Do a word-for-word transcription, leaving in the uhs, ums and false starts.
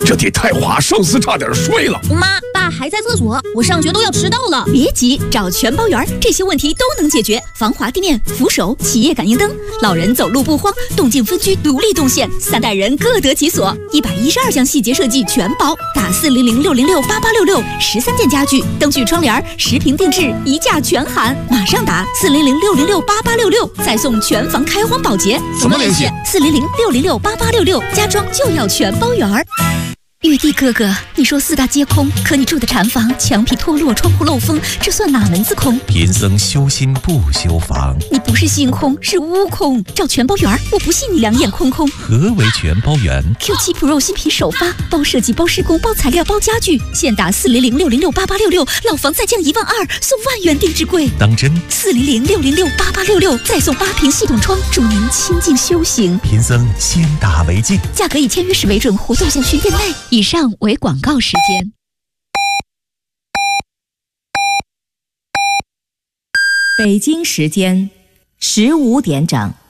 这得太华胜似差点睡了。 妈，爸还在厕所，我上学都要迟到了。 别急，找全包园，这些问题都能解决。防滑地面、扶手、企业感应灯，老人走路不慌，动静分区独立动线，三代人各得其所。一百一十二项细节设计全包，打四零零六零六八八六六，十三件家具、灯具、窗帘，十平定制，一价全含。马上打四零零六零六八八六六，再送全房开荒保洁。 怎么联系？ 四零零六零六八八六六，家装就要全包园儿。玉帝哥哥，你说四大皆空，可你住的禅房墙皮脱落，窗户漏风，这算哪门子空？ 贫僧修心不修房。 你不是心空，是悟空。找全包园，我不信你两眼空空。 何为全包园 ？Q 七 Pro 新品首发，包设计、包施工、包材料、包家具，现打四零零六零六八八六六，老房再降一万二，送万元定制柜。 当真？ 四零零六零六八八六六，再送八屏系统窗，助您清静修行。 贫僧先打为敬， 价格以签约时为准，活动限需店内。以上为广告时间。 北京时间十五点整。